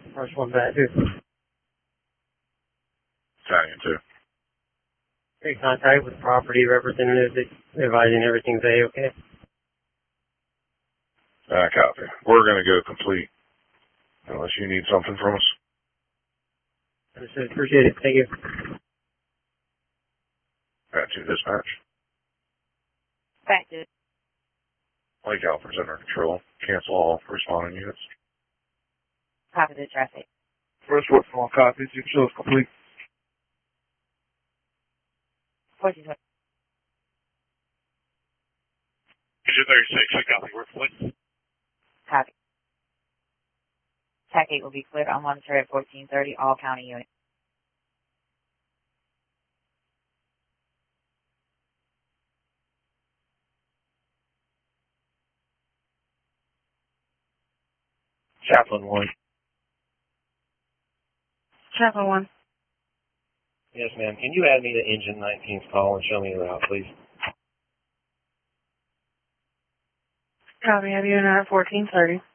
First one back, too. Italian, too. Take contact with property representatives advising everything's A-okay. Copy. We're going to go complete. Unless you need something from us. Understood. Appreciate it. Thank you. Back to dispatch. Back to Lake Alfred's under control. Cancel all responding units. copy the traffic. First one for all copies. Your show is complete. 1420. Vision 36, I copy. We're complete. Copy. TAC 8 will be cleared on monitor at 1430, all county units. Chaplain 1. Chaplain 1. Yes, ma'am. Can you add me to Engine 19's call and show me the route, please? Copy. Have you in at 1430.